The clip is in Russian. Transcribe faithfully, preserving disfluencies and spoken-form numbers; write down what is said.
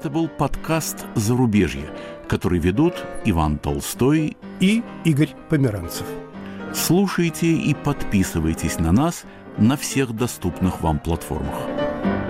Это был подкаст «Зарубежье», который ведут Иван Толстой и Игорь Померанцев. Слушайте и подписывайтесь на нас на всех доступных вам платформах.